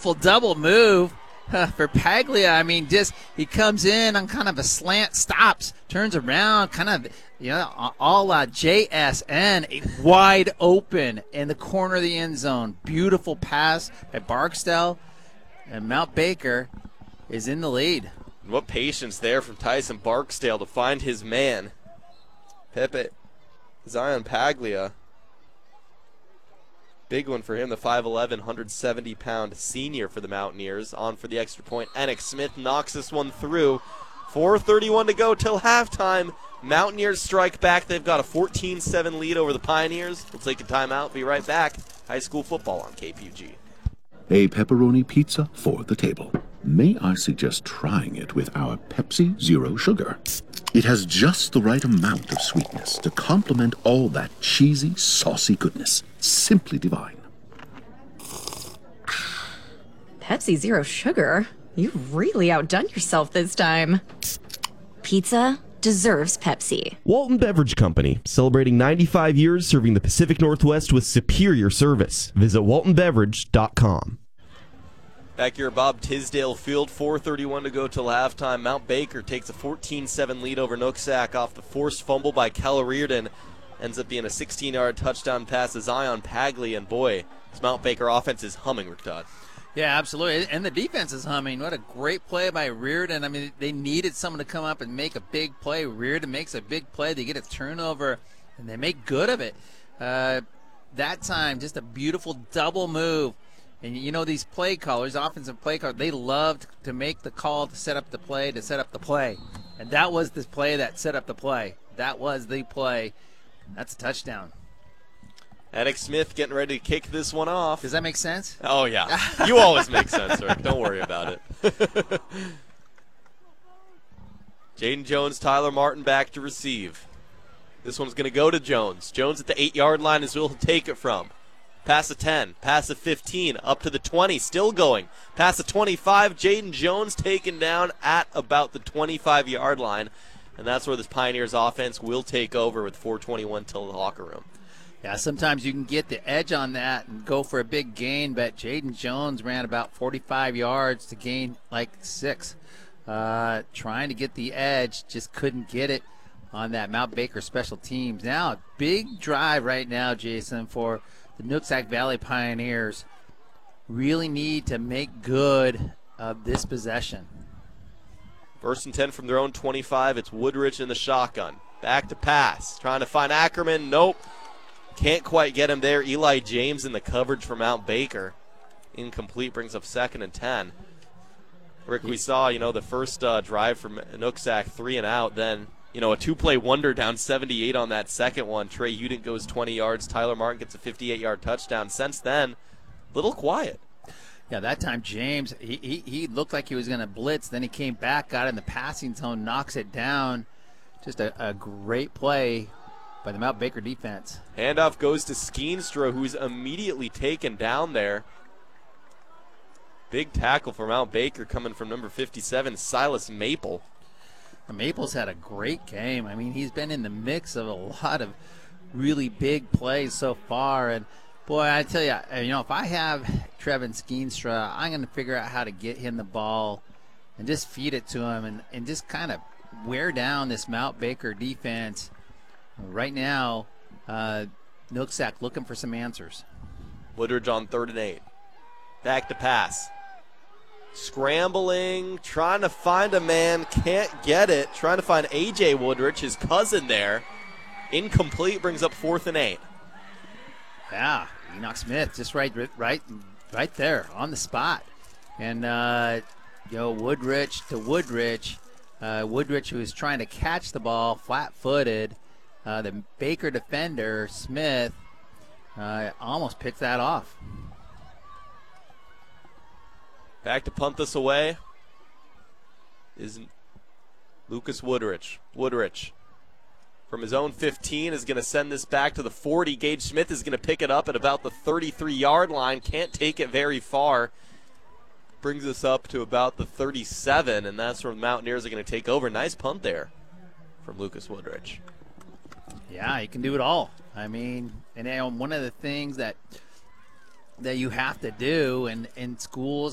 beautiful double move for Paglia. I mean, just he comes in on kind of a slant, stops, turns around, kind of, all JSN, wide open in the corner of the end zone. Beautiful pass by Barksdale, and Mount Baker is in the lead. What patience there from Tyson Barksdale to find his man. Pepe Zion Paglia. Big one for him, the 5'11", 170-pound senior for the Mountaineers. On for the extra point. Enoch Smith knocks this one through. 4:31 to go till halftime. Mountaineers strike back. They've got a 14-7 lead over the Pioneers. We'll take a timeout. Be right back. High school football on KPUG. A pepperoni pizza for the table. May I suggest trying it with our Pepsi Zero Sugar? It has just the right amount of sweetness to complement all that cheesy, saucy goodness. Simply divine. Pepsi Zero Sugar? You've really outdone yourself this time. Pizza deserves Pepsi. Walton Beverage Company, celebrating 95 years serving the Pacific Northwest with superior service. Visit waltonbeverage.com. Back here at Bob Tisdale Field, 4:31 to go till halftime. Mount Baker takes a 14-7 lead over Nooksack off the forced fumble by Keller Reardon. Ends up being a 16-yard touchdown pass to Zion Paglia, and boy, this Mount Baker offense is humming, Rick Todd. Yeah, absolutely. And the defense is humming. What a great play by Reardon. I mean, they needed someone to come up and make a big play. Reardon makes a big play. They get a turnover, and they make good of it. That time, just a beautiful double move. And these play callers, offensive play callers, they loved to make the call to set up the play, And that was the play that set up the play. That was the play. That's a touchdown. Enoch Smith getting ready to kick this one off. Does that make sense? Oh, yeah. You always make sense, Rick. Don't worry about it. Jaden Jones, Tyler Martin back to receive. This one's going to go to Jones. Jones at the 8-yard line is where he'll take it from. Pass the 10, pass the 15, up to the 20, still going. Pass the 25, Jaden Jones taken down at about the 25-yard line. And that's where this Pioneers offense will take over with 4:21 till the locker room. Yeah, sometimes you can get the edge on that and go for a big gain, but Jaden Jones ran about 45 yards to gain like 6. Trying to get the edge, just couldn't get it on that Mount Baker special teams. Now, a big drive right now, Jason, for the Nooksack Valley Pioneers. Really need to make good of this possession. 1st and 10 from their own 25. It's Woodrich in the shotgun. Back to pass. Trying to find Ackerman. Nope. Can't quite get him there. Eli James in the coverage for Mount Baker. Incomplete, brings up 2nd and 10. Rick, we saw, the first drive from Nooksack, 3 and out. Then, a 2-play wonder down 78 on that second one. Trey Udent goes 20 yards. Tyler Martin gets a 58-yard touchdown. Since then, little quiet. Yeah, that time James, he looked like he was going to blitz. Then he came back, got in the passing zone, knocks it down. Just a great play by the Mount Baker defense. Handoff goes to Skeenstra, who's immediately taken down there. Big tackle for Mount Baker coming from number 57, Silas Maple. Maple's had a great game. I mean, he's been in the mix of a lot of really big plays so far. And, boy, I tell you, if I have Trevin Skeenstra, I'm going to figure out how to get him the ball and just feed it to him and just kind of wear down this Mount Baker defense. Right now, Nooksack looking for some answers. Woodridge on 3rd and 8. Back to pass. Scrambling, trying to find a man, can't get it. Trying to find A.J. Woodrich, his cousin there. Incomplete, brings up 4th and 8. Yeah, Enoch Smith just right there on the spot. And, Woodrich to Woodrich. Woodrich, who was trying to catch the ball flat-footed. The Baker defender, Smith, almost picked that off. Back to punt this away is Lucas Woodrich. Woodrich from his own 15 is going to send this back to the 40. Gage Smith is going to pick it up at about the 33-yard line. Can't take it very far. Brings us up to about the 37, and that's where the Mountaineers are going to take over. Nice punt there from Lucas Woodrich. Yeah, he can do it all. I mean, and one of the things that you have to do in schools